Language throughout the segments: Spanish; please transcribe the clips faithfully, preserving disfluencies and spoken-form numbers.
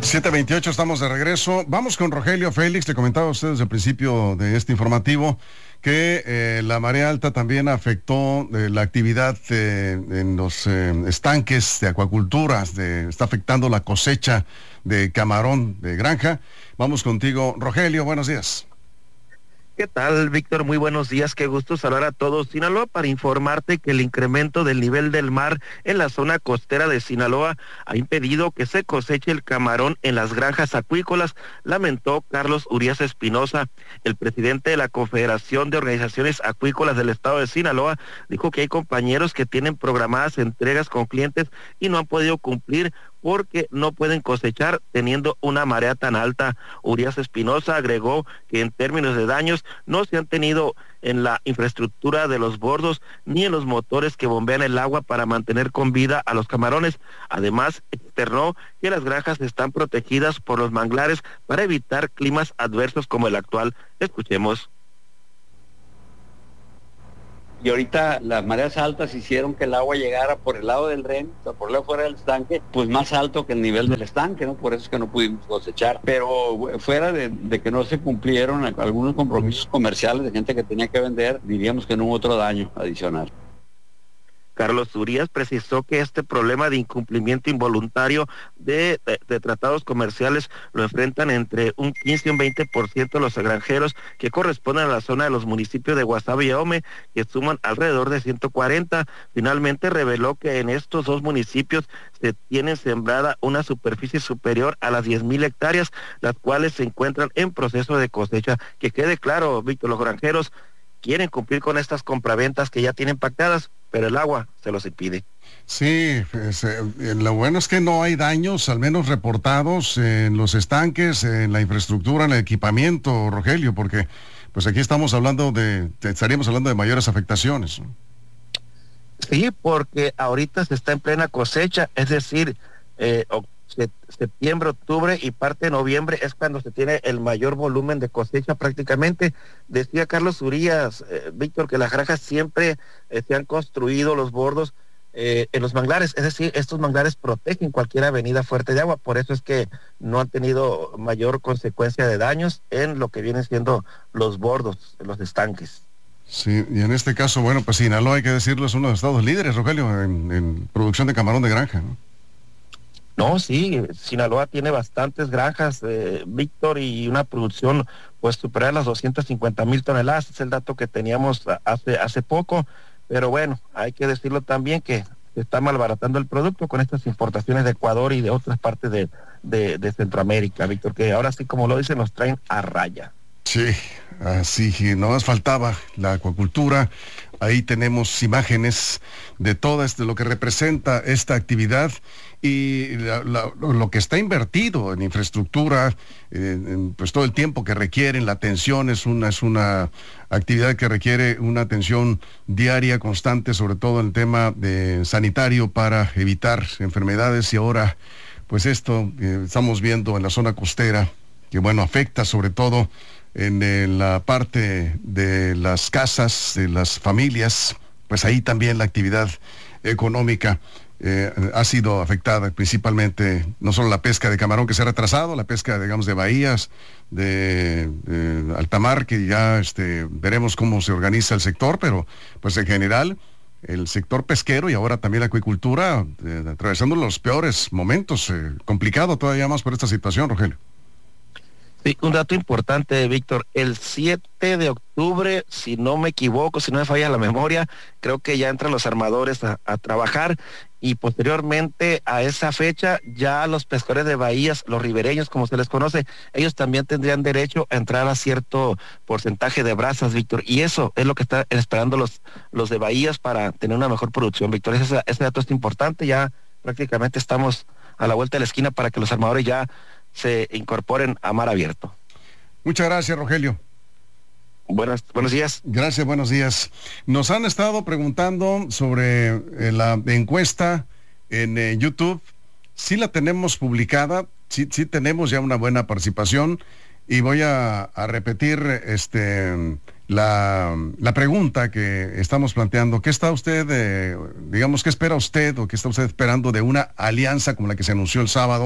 siete veintiocho, estamos de regreso. Vamos con Rogelio Félix. Le comentaba a usted desde el principio de este informativo que eh, la marea alta también afectó eh, la actividad eh, en los eh, estanques de acuacultura, de, está afectando la cosecha de camarón de granja. Vamos contigo, Rogelio, buenos días. ¿Qué tal, Víctor? Muy buenos días, qué gusto saludar a todos. Sinaloa, para informarte que el incremento del nivel del mar en la zona costera de Sinaloa ha impedido que se coseche el camarón en las granjas acuícolas, lamentó Carlos Urias Espinosa. El presidente de la Confederación de Organizaciones Acuícolas del Estado de Sinaloa dijo que hay compañeros que tienen programadas entregas con clientes y no han podido cumplir porque no pueden cosechar teniendo una marea tan alta. Urias Espinosa agregó que en términos de daños no se han tenido en la infraestructura de los bordos ni en los motores que bombean el agua para mantener con vida a los camarones. Además, externó que las granjas están protegidas por los manglares para evitar climas adversos como el actual. Escuchemos. Y ahorita las mareas altas hicieron que el agua llegara por el lado del ren, o sea, por el lado fuera del estanque, pues más alto que el nivel del estanque, ¿no? Por eso es que no pudimos cosechar. Pero fuera de, de que no se cumplieron algunos compromisos comerciales de gente que tenía que vender, diríamos que no hubo otro daño adicional. Carlos Urias precisó que este problema de incumplimiento involuntario de, de, de tratados comerciales lo enfrentan entre un quince y un veinte por ciento de los granjeros que corresponden a la zona de los municipios de Guasave y Ahome, que suman alrededor de ciento cuarenta. Finalmente reveló que en estos dos municipios se tiene sembrada una superficie superior a las diez mil hectáreas, las cuales se encuentran en proceso de cosecha. Que quede claro, Víctor, los granjeros quieren cumplir con estas compraventas que ya tienen pactadas, pero el agua se los impide. Sí, pues, eh, lo bueno es que no hay daños, al menos reportados, en los estanques, en la infraestructura, en el equipamiento, Rogelio, porque pues aquí estamos hablando de, estaríamos hablando de mayores afectaciones, ¿no? Sí, porque ahorita se está en plena cosecha, es decir, eh, septiembre, octubre y parte de noviembre es cuando se tiene el mayor volumen de cosecha prácticamente. Decía Carlos Urias, eh, Víctor, que las granjas siempre eh, se han construido los bordos eh, en los manglares, es decir, estos manglares protegen cualquier avenida fuerte de agua, por eso es que no han tenido mayor consecuencia de daños en lo que vienen siendo los bordos, los estanques. Sí, y en este caso, bueno, pues Sinaloa, hay que decirlo, es uno de los estados líderes, Rogelio, en, en producción de camarón de granja, ¿no? No, sí, Sinaloa tiene bastantes granjas, eh, Víctor, y una producción pues supera las doscientas cincuenta mil toneladas, es el dato que teníamos hace, hace poco, pero bueno, hay que decirlo también que se está malbaratando el producto con estas importaciones de Ecuador y de otras partes de, de, de Centroamérica, Víctor, que ahora sí, como lo dicen, nos traen a raya. Sí, así, no más faltaba la acuacultura. Ahí tenemos imágenes de todo este, lo que representa esta actividad y la, la, lo que está invertido en infraestructura, en, en, pues todo el tiempo que requieren, la atención es una, es una actividad que requiere una atención diaria, constante, sobre todo en el tema de sanitario para evitar enfermedades. Y ahora, pues esto eh, estamos viendo en la zona costera, que bueno, afecta sobre todo en eh, la parte de las casas, de las familias, pues ahí también la actividad económica eh, ha sido afectada, principalmente no solo la pesca de camarón que se ha retrasado, la pesca, digamos, de bahías, de, de alta mar, que ya este, veremos cómo se organiza el sector, pero pues en general el sector pesquero y ahora también la acuicultura eh, atravesando los peores momentos, eh, complicado todavía más por esta situación, Rogelio. Sí, un dato importante, Víctor, el siete de octubre, si no me equivoco, si no me falla la memoria, creo que ya entran los armadores a, a trabajar y posteriormente a esa fecha ya los pescadores de bahías, los ribereños como se les conoce, ellos también tendrían derecho a entrar a cierto porcentaje de brazas, Víctor, y eso es lo que están esperando los, los de bahías para tener una mejor producción, Víctor. Ese, ese dato es importante, ya prácticamente estamos a la vuelta de la esquina para que los armadores ya se incorporen a mar abierto. Muchas gracias, Rogelio. Buenas, buenos días. Gracias, buenos días. Nos han estado preguntando sobre eh, la encuesta en eh, YouTube. Sí la tenemos publicada, sí, sí tenemos ya una buena participación y voy a, a repetir este la, la pregunta que estamos planteando. ¿Qué está usted, eh, digamos, qué espera usted o qué está usted esperando de una alianza como la que se anunció el sábado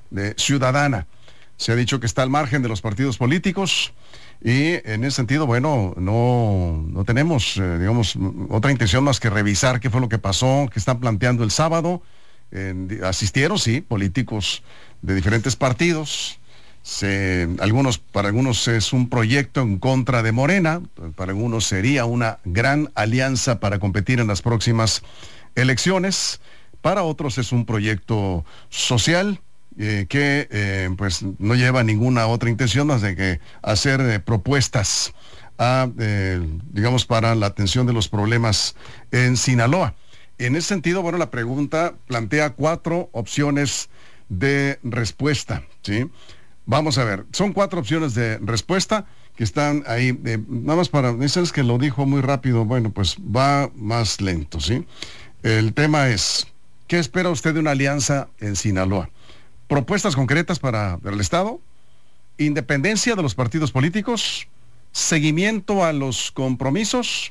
eh, ciudadana. Se ha dicho que está al margen de los partidos políticos y en ese sentido, bueno, no, no tenemos, eh, digamos, otra intención más que revisar qué fue lo que pasó, qué están planteando el sábado. Eh, asistieron, sí, políticos de diferentes partidos. Se, algunos, para algunos es un proyecto en contra de Morena, para algunos sería una gran alianza para competir en las próximas elecciones, para otros es un proyecto social eh, que eh, pues no lleva ninguna otra intención más de que hacer eh, propuestas a, eh, digamos, para la atención de los problemas en Sinaloa. En ese sentido, bueno, la pregunta plantea cuatro opciones de respuesta, ¿sí? Vamos a ver, son cuatro opciones de respuesta que están ahí, eh, nada más para, es que lo dijo muy rápido, bueno, pues va más lento, ¿sí? El tema es, ¿qué espera usted de una alianza en Sinaloa? Propuestas concretas para el Estado, independencia de los partidos políticos, seguimiento a los compromisos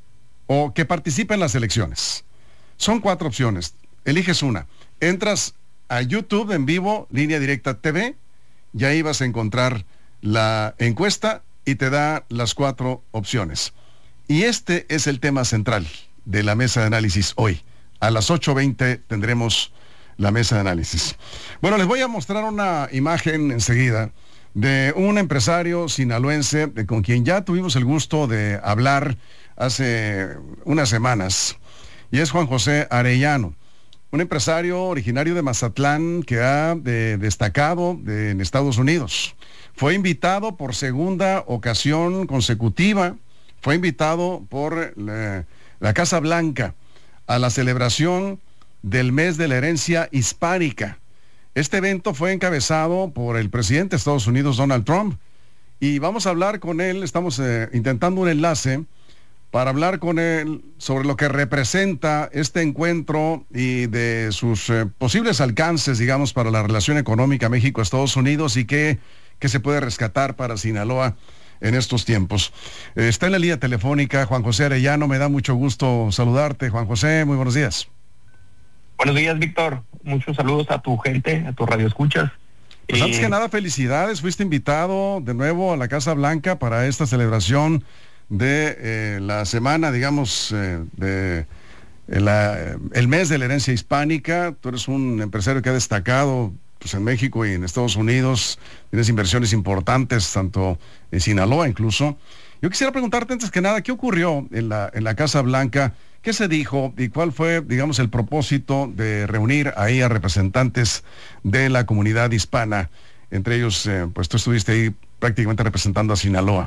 o que participe en las elecciones. Son cuatro opciones, eliges una. Entras a YouTube en vivo, Línea Directa T V, y ahí vas a encontrar la encuesta y te da las cuatro opciones. Y este es el tema central de la mesa de análisis hoy. A las ocho veinte tendremos la mesa de análisis. Bueno, les voy a mostrar una imagen enseguida de un empresario sinaloense de, con quien ya tuvimos el gusto de hablar hace unas semanas, y es Juan José Arellano, un empresario originario de Mazatlán que ha de, destacado de, en Estados Unidos. Fue invitado por segunda ocasión consecutiva, fue invitado por la, la Casa Blanca a la celebración del mes de la herencia hispánica. Este evento fue encabezado por el presidente de Estados Unidos, Donald Trump, y vamos a hablar con él, estamos eh, intentando un enlace para hablar con él sobre lo que representa este encuentro y de sus eh, posibles alcances, digamos, para la relación económica México-Estados Unidos y qué, qué se puede rescatar para Sinaloa en estos tiempos. Eh, está en la línea telefónica Juan José Arellano, me da mucho gusto saludarte. Juan José, muy buenos días. Buenos días, Víctor. Muchos saludos a tu gente, a tu radioescuchas. Pues eh... antes que nada, felicidades. Fuiste invitado de nuevo a la Casa Blanca para esta celebración de eh, la semana, digamos, eh, de eh, la, eh, el mes de la herencia hispánica. Tú eres un empresario que ha destacado pues, en México y en Estados Unidos. Tienes inversiones importantes, tanto en Sinaloa incluso. Yo quisiera preguntarte antes que nada, ¿qué ocurrió en la, en la Casa Blanca? ¿Qué se dijo y cuál fue, digamos, el propósito de reunir ahí a representantes de la comunidad hispana? Entre ellos, eh, pues tú estuviste ahí prácticamente representando a Sinaloa.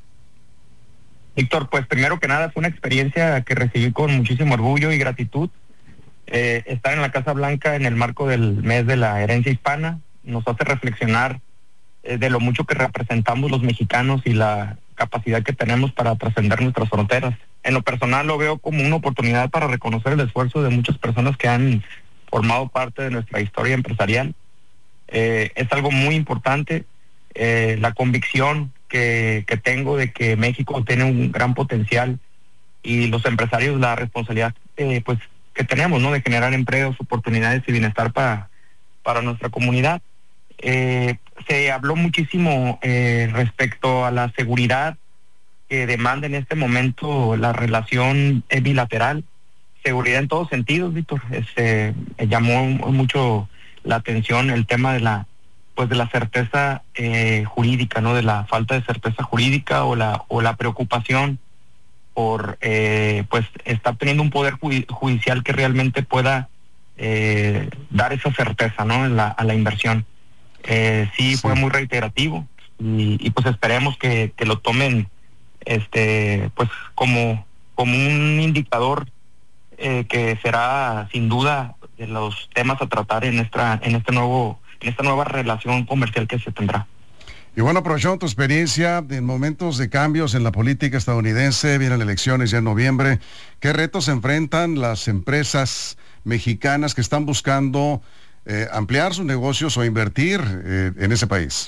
Víctor, pues primero que nada fue una experiencia que recibí con muchísimo orgullo y gratitud. Eh, estar en la Casa Blanca en el marco del mes de la herencia hispana nos hace reflexionar eh, de lo mucho que representamos los mexicanos y la capacidad que tenemos para trascender nuestras fronteras. En lo personal lo veo como una oportunidad para reconocer el esfuerzo de muchas personas que han formado parte de nuestra historia empresarial. Eh, es algo muy importante, eh, la convicción que, que tengo de que México tiene un gran potencial y los empresarios la responsabilidad eh, pues que tenemos, ¿no?, de generar empleos, oportunidades y bienestar para, para nuestra comunidad. Eh, se habló muchísimo eh, respecto a la seguridad que demanda en este momento la relación bilateral, seguridad en todos sentidos, Víctor. Este, llamó mucho la atención el tema de la pues de la certeza eh, jurídica, ¿no?, de la falta de certeza jurídica o la o la preocupación por eh, pues estar teniendo un poder ju- judicial que realmente pueda eh, dar esa certeza, ¿no?, en la, a la inversión. Eh, sí, sí fue muy reiterativo y, y pues esperemos que, que lo tomen este pues como como un indicador eh, que será sin duda de los temas a tratar en esta en este nuevo en esta nueva relación comercial que se tendrá. Y bueno, aprovechando tu experiencia en momentos de cambios en la política estadounidense, vienen elecciones ya en noviembre, ¿qué retos enfrentan las empresas mexicanas que están buscando eh, ampliar sus negocios o invertir eh, en ese país?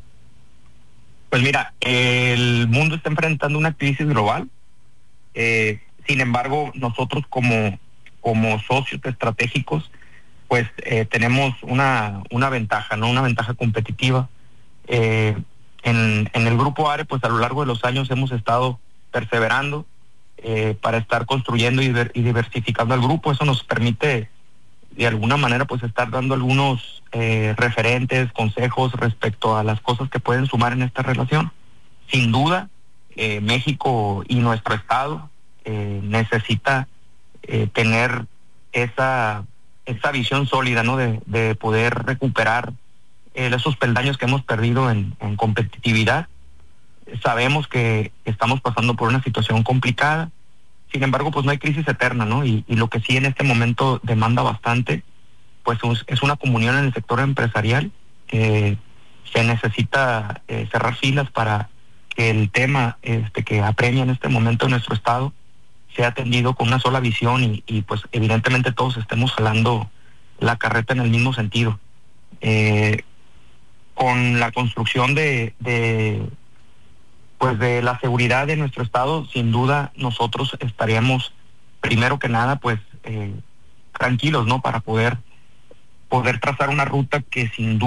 Pues mira, el mundo está enfrentando una crisis global. Eh, sin embargo, nosotros como, como socios estratégicos pues eh, tenemos una, una ventaja, ¿no? Una ventaja competitiva. Eh, en, en el Grupo ARE, pues a lo largo de los años hemos estado perseverando eh, para estar construyendo y, diver, y diversificando el grupo. Eso nos permite, de alguna manera, pues estar dando algunos eh, referentes, consejos respecto a las cosas que pueden sumar en esta relación. Sin duda, eh, México y nuestro estado eh, necesita eh, tener esa, esa visión sólida, ¿no? De, de poder recuperar eh, esos peldaños que hemos perdido en, en competitividad. Sabemos que estamos pasando por una situación complicada, sin embargo, pues no hay crisis eterna, ¿no? Y, y lo que sí en este momento demanda bastante, pues es una comunión en el sector empresarial. Eh, se necesita eh, cerrar filas para que el tema este, que apremia en este momento en nuestro estado sea atendido con una sola visión y, y pues evidentemente todos estemos jalando la carreta en el mismo sentido. Eh, con la construcción de, de pues de la seguridad de nuestro estado, sin duda nosotros estaríamos primero que nada pues eh, tranquilos, ¿no? Para poder poder trazar una ruta que sin duda